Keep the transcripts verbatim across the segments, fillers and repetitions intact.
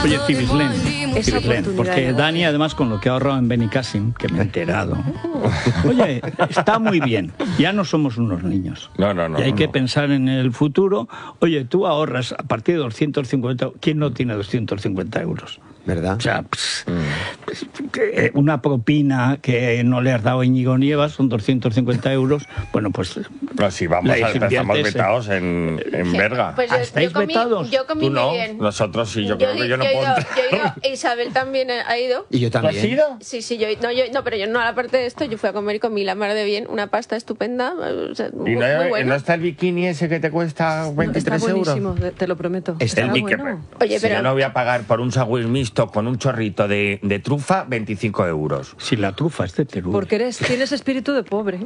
Oye, Cibislen, porque Dani, además, con lo que ha ahorrado en Benicassim, que me he enterado, oye, está muy bien. Ya no somos unos niños. No, no, no. Y hay no, que no. pensar en el futuro. Oye, tú ahorras a partir de doscientos cincuenta. ¿Quién no tiene doscientos cincuenta euros? ¿Verdad? O sea, pss, mm. pss, una propina que no le has dado a Íñigo Nievas son doscientos cincuenta euros. Bueno, pues... No, si vamos, a, estamos vetados en, en Sí, Berga. Pues yo, ¿Estáis yo comí, vetados? yo comí Tú no, muy bien. nosotros sí, yo, Yo, creo que yo no yo he puedo ido, entrar. yo he ido, Isabel también ha ido. Y yo ¿Tú has también. ido? Sí, sí, yo, no, yo, no, pero yo no, a la parte de esto, yo fui a comer y comí la mar de bien, una pasta estupenda, o sea, muy, ¿Y no, muy buena. no está el bikini ese que te cuesta veintitrés Está euros? buenísimo, te- te lo prometo. Está Está El Mickey, bueno. Oye, si pero- yo no voy a pagar por un sagüir mixto con un chorrito de, de trufa, veinticinco euros. Si la trufa es de Teruel. Porque eres, tienes espíritu de pobre.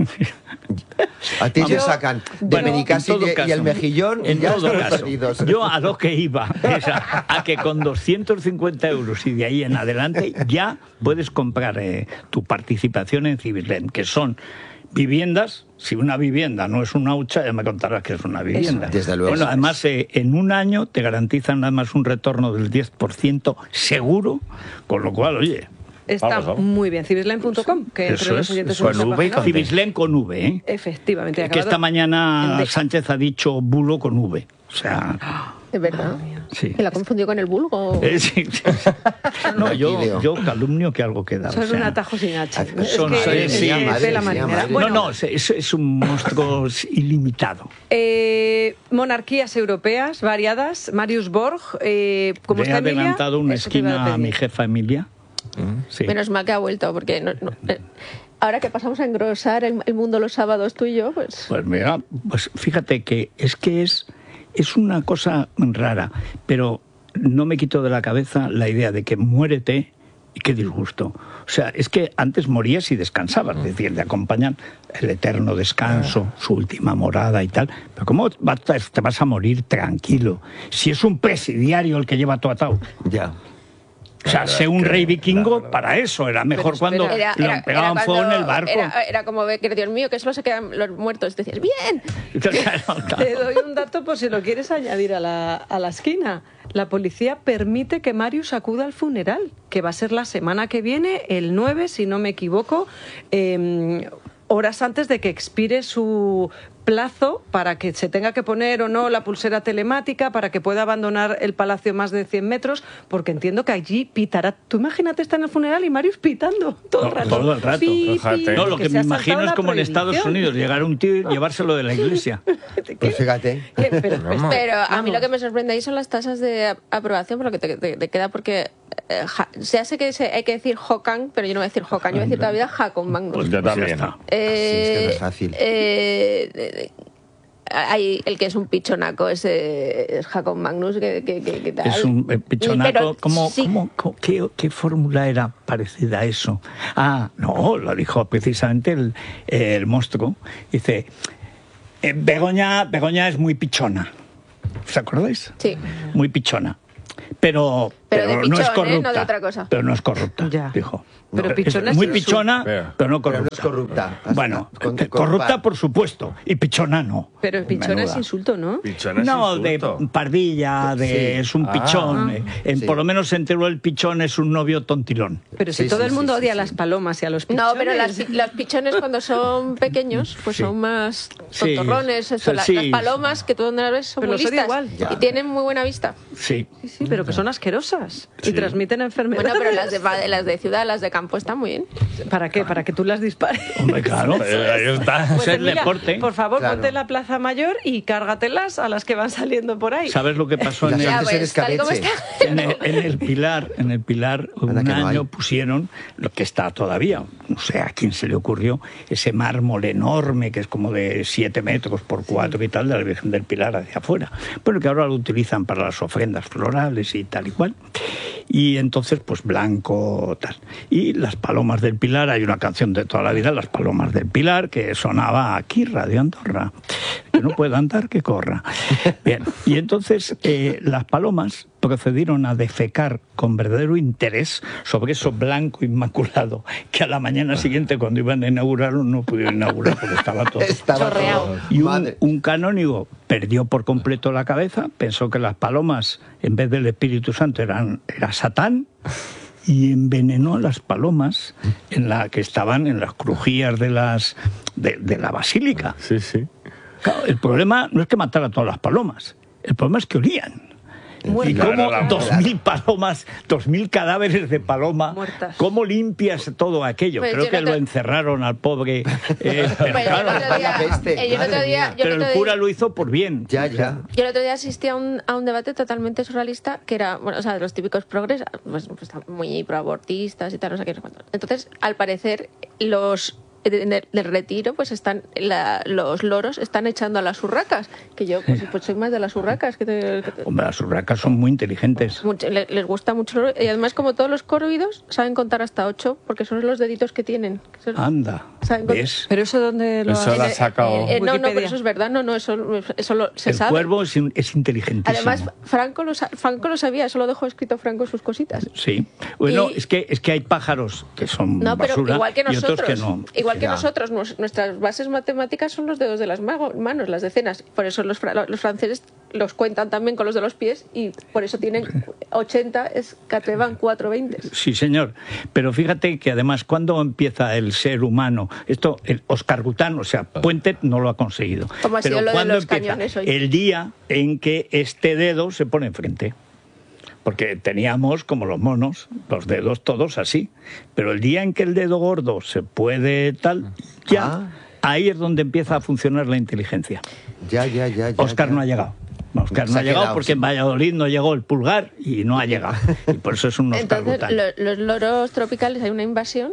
A ti te Yo- sacan de Bueno, Benicassim en todo y, caso, y el mejillón y en ya todo estamos caso, perdidos. yo a lo que iba es a, a que con doscientos cincuenta euros y de ahí en adelante ya puedes comprar eh, tu participación en Cibislen, que son viviendas. Si una vivienda no es una hucha, ya me contarás que es una vivienda. desde luego. Bueno, Eso además, eh, en un año te garantizan además un retorno del diez por ciento seguro, con lo cual, oye, Está Vamos, vamos. muy bien. Cibislen punto com, que entre eso los es, oyentes con de nuestra V y página con web. Cibislen con V, ¿eh? Efectivamente. Que acabado esta mañana en D. Sánchez ha dicho bulo con V. O sea, Es verdad. sí. Que la confundió con el vulgo. Eh, sí, sí, sí. No, yo, Leo. yo calumnio que algo queda. Son o sea. un atajo sin H. Ah, Es son- que sí, es sí, de madre, la sí, marinera. madre. Bueno, No, no, es, es un monstruo ilimitado. eh, monarquías europeas variadas. Marius Borg, eh, como Le he está Emilia, adelantado una eso te iba esquina a pedir. mi jefa Emilia. Sí. Menos mal que ha vuelto, porque no- no- eh, ahora que pasamos a engrosar el, el mundo los sábados tú y yo, pues... Pues mira, pues fíjate que es que es, es una cosa rara, pero no me quito de la cabeza la idea de que muérete y qué disgusto. O sea, es que antes morías y descansabas, es decir, le acompañan el eterno descanso, su última morada y tal. Pero ¿cómo vas- te vas a morir tranquilo si es un presidiario el que lleva tu ataúd? Ya. O sea, sé un rey vikingo para eso, era mejor Pero cuando espera. Era, le era- pegaban era fuego en cuando- el barco. Era, era como ver que, Dios mío, que solo se quedan los muertos. Decías, bien. Claro, claro. Te doy un dato por si lo quieres añadir a la, a la esquina. La policía permite que Marius acuda al funeral, que va a ser la semana que viene, el nueve, si no me equivoco, eh, horas antes de que expire su plazo para que se tenga que poner o no la pulsera telemática, para que pueda abandonar el palacio más de cien metros, porque entiendo que allí pitará. Tú imagínate estar en el funeral y Marius pitando todo el No, rato. todo el rato, Pi, fíjate. pi, No, lo porque que se me ha imagino saltado es la como en Estados prohibición. Unidos, llegar un tío y llevárselo de la iglesia. Pues fíjate. ¿Qué? Pero, Vamos. Pero a mí Vamos. lo que me sorprende ahí son las tasas de ap- aprobación, por lo que te, te- te queda, porque eh, ja- se hace que se- hay que decir Hokan, pero yo no voy a decir Hokan, yo voy a decir todavía Hakon Magnus. Pues yo Pues ya también. está. Eh, Sí, es que no es fácil. eh, eh, hay el que es un pichonaco, ese es Hakon Magnus, que, que, que, que tal. Es un eh, pichonaco. Pero ¿Cómo, sí, cómo- cómo- qué, qué fórmula era parecida a eso? Ah, no, lo dijo precisamente el, el monstruo. Dice, eh, Begoña, Begoña es muy pichona. ¿Os acordáis? Sí. Muy pichona. Pero, Pero de no pichón, es ¿eh? corrupta. No de otra cosa. Pero no es corrupta, Ya. dijo. Pero No, pichona es muy es- pichona, Pero- pero no Pero corrupta. no es corrupta. Bueno, Con- eh, con- corrupta por supuesto, y pichona no. Pero pichona Menuda. es insulto, ¿no? Pichón es No, insulto. de pardilla, de Sí. es un Ah. pichón. eh, en- Sí. Por lo menos en Teruel el pichón es un novio tontilón. Pero si Sí, todo sí, el mundo sí, odia sí, a las sí. palomas y a los pichones. No, pero las, pi- los pichones cuando son pequeños, pues Sí. son más Sí. tontorrones. Esto. Sí, La- sí. las palomas, que tú donde las ves, son Pero muy los odia listas igual. Ya. y tienen muy buena vista. Sí. Sí, sí, pero que son asquerosas Sí. y transmiten enfermedades. Bueno, pero las de, va- las de ciudad, las de campo están muy bien. ¿Para qué? Para que tú las dispares. Hombre, claro. Eh, ahí está. Pues es Emilia, deporte. por favor, Claro. ponte en la Plaza Mayor y cárgatelas a las que van saliendo por ahí. ¿Sabes lo que pasó La en el, gente se pues, tal y como descabeche. está. en el, en el Pilar? En el Pilar, Anda un que no año hay. pusieron, lo que está todavía, no sé a quién se le ocurrió, ese mármol enorme que es como de siete metros por cuatro y tal, de la Virgen del Pilar hacia afuera. Bueno, que ahora lo utilizan para las ofrendas florales y tal y cual. Y entonces, pues blanco, tal. Y las palomas del Pilar, hay una canción de toda la vida, Las Palomas del Pilar, que sonaba aquí, Radio Andorra. Que no pueda andar, que corra. Bien, y entonces eh, las palomas procedieron a defecar con verdadero interés sobre eso blanco inmaculado que a la mañana siguiente, cuando iban a inaugurarlo, no pudieron inaugurar porque estaba todo Estaba chorreado. todo. y un, Madre. un canónigo perdió por completo la cabeza, pensó que las palomas, en vez del Espíritu Santo, eran era Satán, y envenenó a las palomas en la que estaban en las crujías de las de, de la basílica. Sí, sí. Claro, el problema no es que matara a todas las palomas, el problema es que olían. Y Claro, cómo la- dos mil palomas, dos mil cadáveres de paloma, Muertas. ¿cómo limpias todo aquello? Pues Creo yo que no lo te- encerraron al pobre. eh, pero Pues yo el claro, otro día- la peste, eh, yo el otro madre día- mía. yo pero el el otro día- cura lo hizo por bien. Ya, ya. Yo el otro día asistí a un, a un debate totalmente surrealista que era, bueno, o sea, de los típicos progres, pues, pues, muy proabortistas y tal, no sé qué, no sé cuánto. Entonces, al parecer, los en el, del retiro, pues están la- los loros están echando a las urracas, que yo pues, pues soy más de las urracas, que, te- que te- Hombre, las urracas son muy inteligentes. mucho- le- les gusta mucho el oro. Y además, como todos los córvidos, saben contar hasta ocho, porque son los deditos que tienen. Que son- Anda, ¿Saben con- ¿ves? Pero eso dónde lo Eso has- la ha sacado. Eh, eh, no, no, Wikipedia. pero eso es verdad, no, no, eso, eso lo- se El sabe. cuervo es, in- es inteligentísimo. Además, Franco lo, sa- Franco lo sabía, eso lo dejó escrito Franco en sus cositas. Sí. Bueno, Y- es que es que hay pájaros que son No, pero basura igual que y otros nosotros, que no. igual que Ya. nosotros, nos- nuestras bases matemáticas son los dedos de las mago- manos, las decenas. Por eso los, fra- los franceses los cuentan también con los de los pies y por eso tienen ochenta, es que van cuatro veinte. Sí, señor. Pero fíjate que además, ¿cuándo empieza el ser humano? Esto, el Oscar Gután, o sea, Puente no lo ha conseguido. Como ha sido Pero lo de ¿cuándo los empieza? cañones hoy. El día en que este dedo se pone enfrente. Porque teníamos, como los monos, los dedos todos así. Pero el día en que el dedo gordo se puede tal, ya, Ah. ahí es donde empieza a funcionar la inteligencia. Ya, ya, ya. ya Oscar ya. no ha llegado. Oscar Se no ha ha llegado quedado, porque sí. en Valladolid no llegó el pulgar y no ha llegado. Y por eso es un Oscar Entonces, Gután. lo- los loros tropicales hay una invasión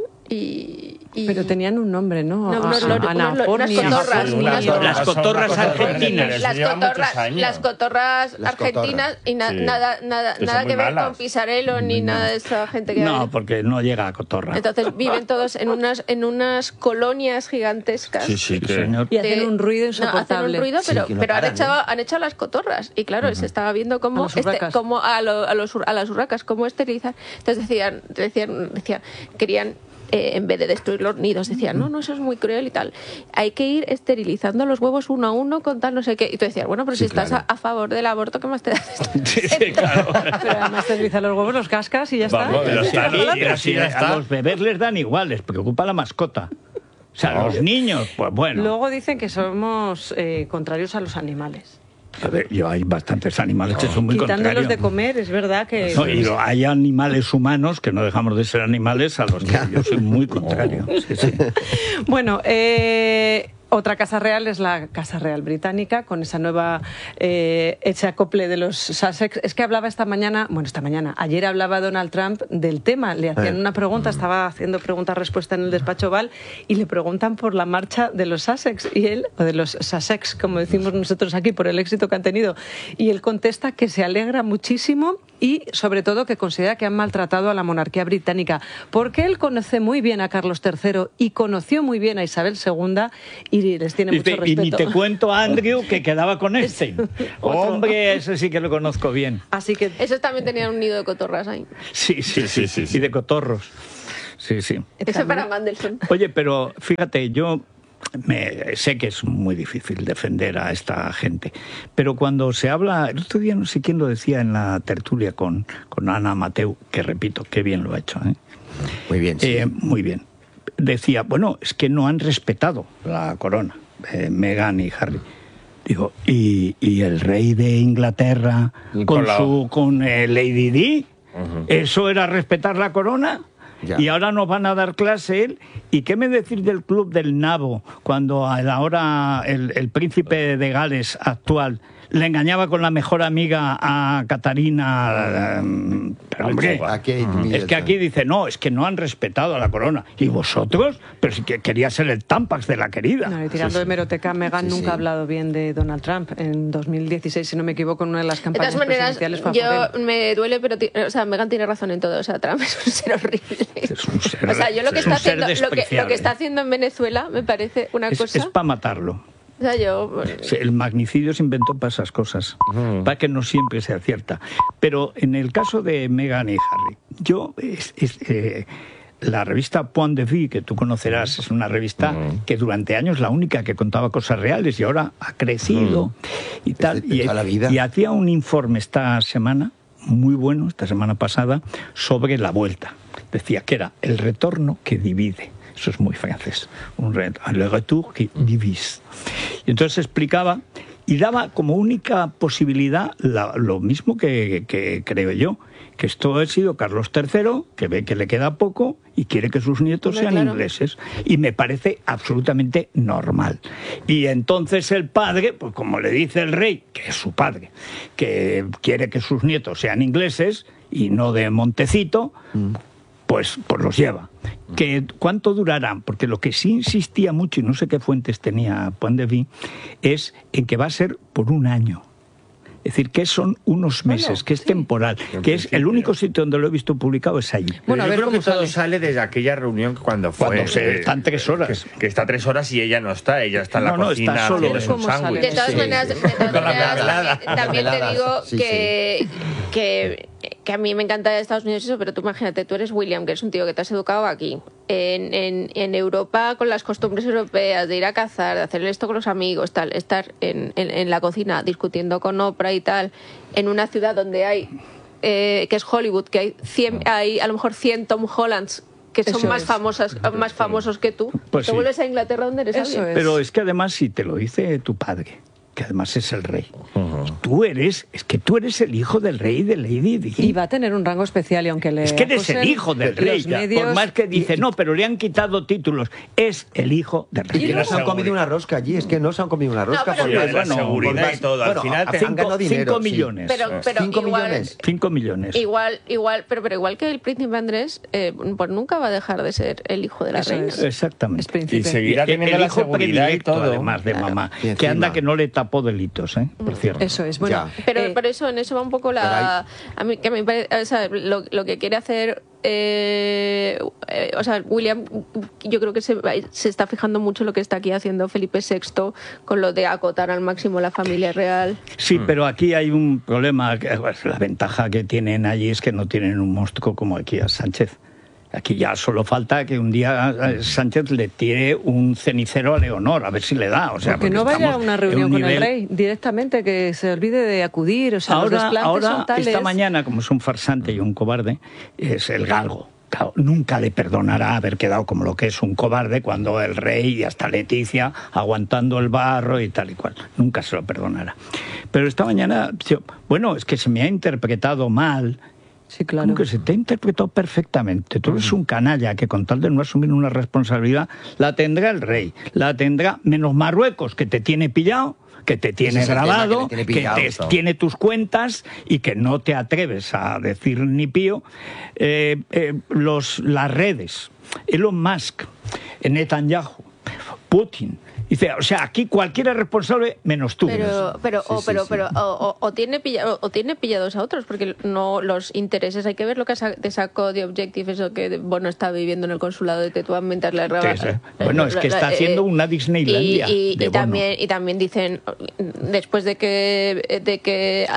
y. y- Pero tenían un nombre, ¿no? No, unos A- loros, unos loros, Anafornia. unas cotorras, Sí, unas unas Las cotorras son una cosa argentinas. terrible, las llevan muchos cotorras, años. las cotorras Las argentinas cotorras. y na- Sí. nada, nada, Que son nada muy que ver malas. con Pisarello ni nada de esa gente que No, hay. porque no llega a cotorra. Entonces viven todos en unas en unas colonias gigantescas. Sí, sí, Sí, que... señor. Y hacen de- un ruido No, hacen insoportable. un ruido, Sí, pero, que no pero han, paran, echado, ¿eh? han echado las cotorras. Y claro, se estaba viendo A cómo, las este, urracas. cómo a, lo- a, los, ur- a las urracas, cómo esterilizar. Entonces decían, decían, decían querían, eh, en vez de destruir los nidos, decían, no, no, eso es muy cruel y tal. Hay que ir esterilizando los huevos uno a uno con tal no sé qué. Y tú decías, bueno, pero si Sí, estás claro. a, a favor del aborto, ¿qué más te das? Sí, sí, claro. Pero además esterilizan los huevos, los cascas y ya está. Vamos, ya Sí, está, aquí, ¿no? y así, Ya a está. los bebés les dan igual, les preocupa la mascota. O sea, No. los niños, pues bueno. Luego dicen que somos eh, contrarios a los animales. A ver, yo hay bastantes animales que son muy Quitándolos contrarios. de comer, es verdad que... No, y lo- hay animales humanos que no dejamos de ser animales a los que yo soy muy contrario. Sí, sí. Bueno, eh, otra casa real es la Casa Real Británica, con esa nueva eh, hecha acople de los Sussex. Es que hablaba esta mañana, bueno, esta mañana, ayer hablaba Donald Trump del tema. Le hacían Eh. una pregunta, estaba haciendo pregunta-respuesta en el despacho Oval, y le preguntan por la marcha de los Sussex, y él, o de los Sussex, como decimos nosotros aquí, por el éxito que han tenido. Y él contesta que se alegra muchísimo y, sobre todo, que considera que han maltratado a la monarquía británica, porque él conoce muy bien a Carlos tercero y conoció muy bien a Isabel segunda y les tiene Dice, mucho y respeto. ni te cuento a Andrew que quedaba con este. Hombre, ese sí que lo conozco bien. Así que Esos también tenían un nido de cotorras ahí. Sí, sí, sí, Sí, sí, sí, sí. Y de cotorros. Sí, sí. Ese para Mandelson. Oye, pero fíjate, yo me, sé que es muy difícil defender a esta gente, pero cuando se habla, el otro día no sé quién lo decía en la tertulia con, con Ana Mateu, que repito, qué bien lo ha hecho, ¿eh? Muy bien, sí. Eh, muy bien. Decía, bueno, es que no han respetado la corona, eh, Meghan y Harry. Digo, ¿y, y el rey de Inglaterra Con con, la- su con eh, Lady Di? Ujú. ¿Eso era respetar la corona? Ya. Y ahora nos van a dar clase él. ¿Y qué me decir del club del nabo cuando a- ahora el, el príncipe de Gales actual le engañaba con la mejor amiga a Catarina? eh, Pero hombre, Aquí hay es que aquí dice, no, es que no han respetado a la corona. ¿Y vosotros? Pero si que quería ser el Tampax de la querida. no, y tirando de meroteca, Meghan Sí, nunca sí. ha hablado bien de Donald Trump. En dos mil dieciséis, si no me equivoco, en una de las De campañas todas maneras, presidenciales fue a por yo él. me duele, pero ti- o sea, Megan tiene razón en todo. O sea, Trump es un ser horrible. Es un ser- o sea, yo lo que es un está ser haciendo, lo que, lo despreciable. que está haciendo en Venezuela me parece una Es, cosa. para matarlo. O sea, yo... El magnicidio se inventó para esas cosas, uh-huh. para que no siempre se acierta. Pero en el caso de Meghan y Harry, yo... Es, es, eh, la revista Point de Vue, que tú conocerás, es una revista uh-huh. que durante años la única que contaba cosas reales y ahora ha crecido uh-huh. y tal. Y, la vida. y hacía un informe esta semana, muy bueno, esta semana pasada, sobre la vuelta. Decía que era el retorno que divide. Eso es muy francés. Un retorno, le retour qui divise. Y entonces explicaba y daba como única posibilidad la, lo mismo que, que creo yo, que esto ha sido Carlos tercero, que ve que le queda poco y quiere que sus nietos sean claro. ingleses. Y me parece absolutamente normal. Y entonces el padre, pues como le dice el rey, que es su padre, que quiere que sus nietos sean ingleses y no de Montecito, mm. pues, pues los lleva. Que ¿cuánto durarán? Porque lo que sí insistía mucho, y no sé qué fuentes tenía Point de Vue, es en que va a ser por un año. Es decir, que son unos meses, bueno, que es sí. temporal, en que es el único sitio donde lo he visto publicado es allí. Bueno, a ver, yo creo que todo sale. sale desde aquella reunión cuando fue. Cuando se eh, están tres horas. Que, que está tres horas y ella no está, ella está en la no, cocina no, está solo. haciendo un sándwich. De todas sí. maneras, de todas maneras también te digo sí, que, sí. que, que a mí me encanta Estados Unidos eso, pero tú imagínate, tú eres William, que es un tío que te has educado aquí, en, en, en Europa, con las costumbres europeas, de ir a cazar, de hacer esto con los amigos, tal, estar en, en, en la cocina discutiendo con Oprah y tal, en una ciudad donde hay, eh, que es Hollywood, que hay, cien, hay a lo mejor cien Tom Hollands que son Eso más es. famosas, más famosos que tú, pues te sí. vuelves a Inglaterra donde eres Eso alguien. es. Pero es que además si te lo dice tu padre, que además es el rey. Uh-huh. Tú eres, es que tú eres el hijo del rey de Lady Di. Y va a tener un rango especial y aunque le... Es que eres el hijo del rey, medios... por más que dice, no, pero le han quitado títulos, es el hijo del rey. Y no se han comido una rosca allí, es que no se han comido una rosca. No, por la bueno, seguridad por y todo, al bueno, final te cinco, han ganado dinero. Cinco millones. Sí. Pero, pero cinco igual, millones. Cinco millones. Igual, igual, pero, pero igual que el príncipe Andrés, eh, pues nunca va a dejar de ser el hijo de la Eso reina. es. Exactamente. Y seguirá teniendo la seguridad y todo. Además de claro. mamá, y que anda que no le tapó delitos, ¿eh? Por cierto. Eso es, bueno. Ya. Pero eh, por eso, en eso va un poco la... A mí, que me parece, o sea, lo, lo que quiere hacer... Eh, eh, o sea, William, yo creo que se, se está fijando mucho lo que está aquí haciendo Felipe sexto con lo de acotar al máximo la familia real. Sí, mm. pero aquí hay un problema. La ventaja que tienen allí es que no tienen un monstruo como aquí a Sánchez. Aquí ya solo falta que un día Sánchez le tire un cenicero a Leonor, a ver si le da. O sea, porque, porque no vaya a una reunión un con nivel... el rey directamente, que se olvide de acudir. O sea, ahora, los desplantes ahora son tales... esta mañana, como es un farsante y un cobarde, es el galgo. Claro, nunca le perdonará haber quedado como lo que es un cobarde cuando el rey y hasta Leticia aguantando el barro y tal y cual. Nunca se lo perdonará. Pero esta mañana, bueno, es que se me ha interpretado mal. Sí, claro. Como que se te ha interpretado perfectamente. Tú eres un canalla que con tal de no asumir una responsabilidad, la tendrá el rey, la tendrá menos Marruecos, que te tiene pillado, que te tiene es grabado, que, tiene, que te, tiene tus cuentas y que no te atreves a decir ni pío. Eh, eh, los, las redes, Elon Musk, Netanyahu, Putin... Dice, o sea, aquí cualquiera es responsable menos tú. Pero, pero, sí, o, sí, pero, sí. pero, o, o, tiene pillado, o tiene pillados a otros, porque no los intereses. Hay que ver lo que te sacó de Objective, eso que Bono está viviendo en el consulado de Tetuán mientras le roba. Sí, sí. Bueno, es que está haciendo una Disneylandia. Y, y, de y también, y también dicen, después de que, de que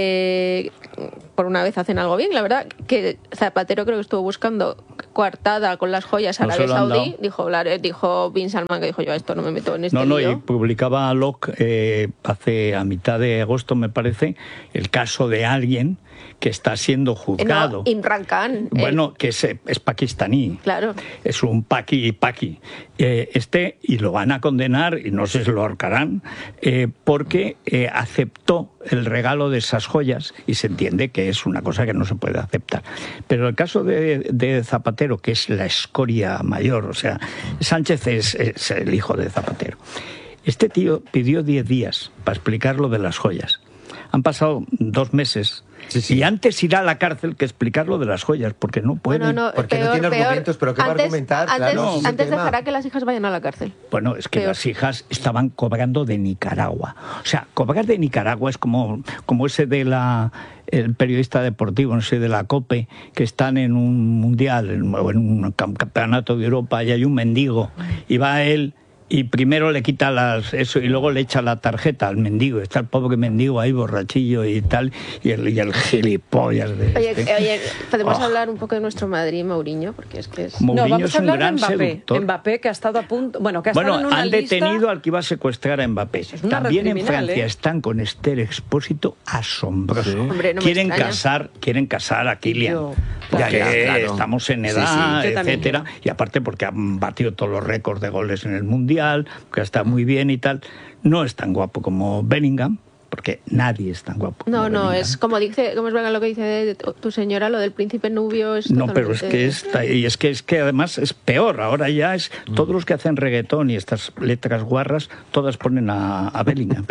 eh, por una vez hacen algo bien, la verdad, que Zapatero creo que estuvo buscando coartada con las joyas no Arabia Saudí, dijo, dijo Bin Salman, que dijo, yo a esto no me meto en este No, no, lío. y publicaba Locke eh, hace a mitad de agosto, me parece, el caso de alguien que está siendo juzgado. No, Imran Khan. Bueno, eh. que es, es pakistaní. Claro. Es un paqui paqui. Eh, este, y lo van a condenar, y no sé si lo ahorcarán, eh, porque eh, aceptó el regalo de esas joyas, y se entiende que es una cosa que no se puede aceptar. Pero el caso de, de Zapatero, que es la escoria mayor, o sea, Sánchez es, es el hijo de Zapatero. Este tío pidió diez días para explicar lo de las joyas. Han pasado dos meses. Sí, sí. Y antes irá a la cárcel que explicar lo de las joyas, porque no puede. Bueno, no, porque peor, no tiene peor. argumentos, pero ¿qué antes, va a argumentar? Antes, claro, no, antes tema. dejará que las hijas vayan a la cárcel. Bueno, es que peor. Las hijas estaban cobrando de Nicaragua. O sea, cobrar de Nicaragua es como, como ese de la... el periodista deportivo, no sé, de la COPE, que están en un mundial o en un campeonato de Europa y hay un mendigo y va él Y primero le quita las eso y luego le echa la tarjeta al mendigo. Está el pobre mendigo ahí borrachillo y tal, y el, y el gilipollas de Oye, este. oye, podemos Oh. hablar un poco de nuestro Madrid, Mourinho, porque es que es... Mourinho no, vamos es a un hablar gran de Mbappé. seductor. Mbappé, que ha estado a punto... Bueno, que ha Bueno, estado en una han lista... detenido al que iba a secuestrar a Mbappé. Es una red También en criminal, Francia ¿eh? están con Esther Expósito asombroso. Sí. Hombre, no me quieren extraña. casar, quieren casar a Kylian. Yo- Porque Ya, ya, claro. estamos en Sí, edad, sí, yo también etcétera. quiero. Y aparte porque han batido todos los récords de goles en el Mundial, que está muy bien y tal. No es tan guapo como Bellingham, porque nadie es tan guapo. No, como no, Bellingham. es como dice, como es verdad lo que dice de tu tu señora, lo del príncipe nubio es No, pero es totalmente- que es, y es que es que además es peor. Ahora ya es todos los que hacen reggaetón y estas letras guarras, todas ponen a, a Bellingham.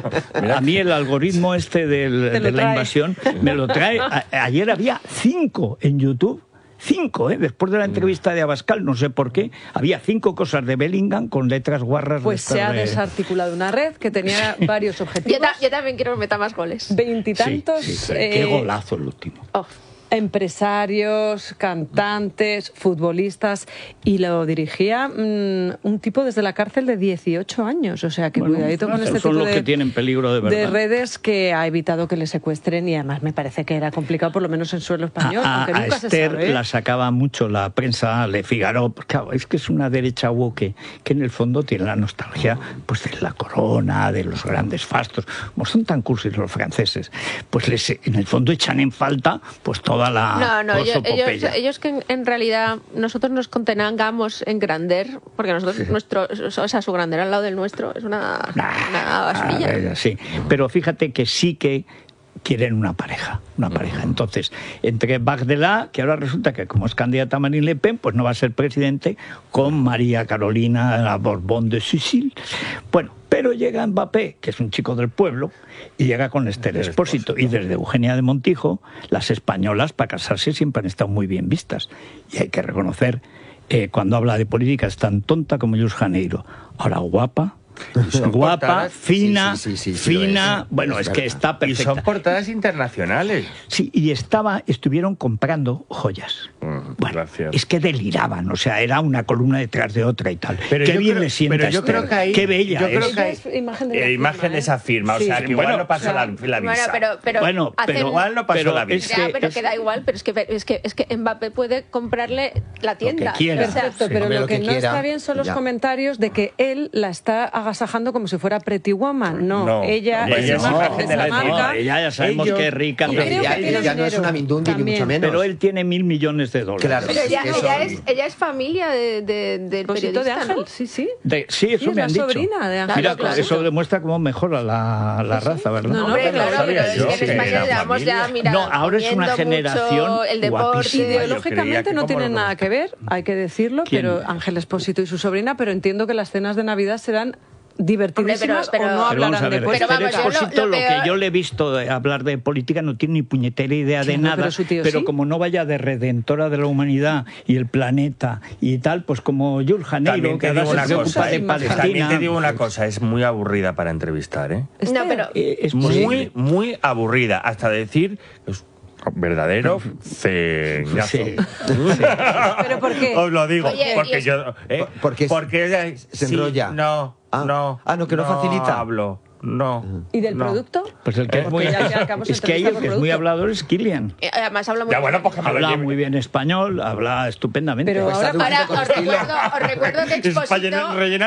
A mí el algoritmo este del- Te lo de la trae. invasión me lo trae. A- ayer había cinco en YouTube. Cinco, ¿eh? Después de la entrevista de Abascal, no sé por qué, había cinco cosas de Bellingham con letras guarras. Pues de se ha estas de- desarticulado una red que tenía varios Yo, objetivos. ta- yo también quiero que meta más goles. Veintitantos Sí, sí, eh, qué golazo el último. Oh. empresarios, cantantes, futbolistas, y lo dirigía mm, un tipo desde la cárcel de dieciocho años. O sea, que Bueno, cuidadito con este son tipo los de, que tienen peligro de verdad. redes, que ha evitado que le secuestren, y además me parece que era complicado, por lo menos en suelo español, A, aunque a nunca se Esther sabe. ¿eh? la sacaba mucho la prensa, Le Figaro. Claro, es que es una derecha woke que en el fondo tiene la nostalgia pues de la corona, de los grandes fastos. Como son tan cursis los franceses, pues les, en el fondo echan en falta pues toda la No, no, ellos, ellos, prosopopeya. ellos que en, en realidad nosotros nos contenangamos en grander, porque nosotros, nuestro, o sea, su grandeur al lado del nuestro es una, una basfilla. Ah, sí, pero fíjate que sí que quieren una pareja, una pareja. Entonces, entre Bardella, que ahora resulta que como es candidata a Marine Le Pen, pues no va a ser presidente, con María Carolina la Borbón de Sicil. Bueno, pero llega Mbappé, que es un chico del pueblo, y llega con Esther Expósito. Y desde Eugenia de Montijo, las españolas para casarse siempre han estado muy bien vistas. Y hay que reconocer, eh, cuando habla de política, es tan tonta como Luz Janeiro. Ahora guapa, son guapa, portadas- fina, sí, sí, sí, sí, sí, lo fina, es. bueno, es, Es que verdad. está Y perfecta. son portadas internacionales. Sí, y estaba, estuvieron comprando joyas. Mm, Bueno, gracias. es que deliraban, o sea, era una columna detrás de otra y tal. Pero Qué yo bien creo- le sienta pero yo Esther. creo que ahí- Qué bella yo creo es. que hay- Es imagen de la eh, firma, imagen de ¿eh? esa firma, o Sí. sea, que igual Bueno, no pasó o sea, la, la Bueno, visa. pero, pero Bueno, hacen- pero- Igual no pasó pero la es visa. Ya, que pero es- que da igual, pero es que, es que, es que Mbappé puede comprarle la tienda. quiera. O sea, Perfecto, Sí. pero Hombre, lo lo que, que no quiera, está bien son los ya. comentarios de que él la está agasajando como si fuera Pretty Woman. No, No, ella hombre, es ella es imagen imagen de de esa la marca. marca. No, ella ya sabemos Ellos- que es rica, Y pero, creo ya, que tiene ya no es dinero una mindundi, ni también. mucho menos. pero él tiene mil millones de dólares. Claro. pero ella, Es que ella, eso- es, ella es familia de, de- del Esposito periodista, de Ángel, ¿no? sí, sí. De- sí, eso Sí, es me la han dicho. sobrina de Ángel. Mira, Claro, claro. eso demuestra cómo mejora la, la raza, ¿verdad? No, no, Hombre, pero claro, lo pero sabía es yo, que en que España era llevamos ya, familia. mira, No, ahora es una comiendo generación mucho el deporte. guapísima. Yo creía Ideológicamente que no como tienen lo nada que ver, hay que decirlo, ¿Quién? pero Ángel Expósito y su sobrina, pero entiendo que las cenas de Navidad serán divertidísimas Hombre, pero- o no pero- Pero vamos a hablarán de ver, política. Pero Esther vamos, yo lo- Expósito, lo lo, peor- que yo le he visto de hablar de política no tiene ni puñetera idea de Claro, nada, pero su tío sí. como no vaya de redentora de la humanidad y el planeta y tal, pues como Jules Janeiro, También que te ahora digo se una preocupa cosa, de eh, Palestina. también te digo una cosa, es muy aburrida para entrevistar, ¿eh? Esther, No, pero Eh, es Muy, posible. muy aburrida, hasta decir que es verdadero feñazo. Sí. ¿Pero por qué? Os lo digo, Oye, y porque es- yo... eh, Por- porque es- porque ella- se sí, enrolla. No, Ah. no. Ah, no, que no facilita. hablo, no. ¿Y del no. producto? Pues el que Eh, es muy, porque ya- ya acabamos es que ahí el entrevista que por es muy producto. hablador es Kilian. eh, además habla muy Ya, bien. bueno, pues que me lo Habla lleve. muy bien español, habla estupendamente. Pero Pues ahora, está Ahora con os estilo. recuerdo, os recuerdo que Es para Expósito... rellenar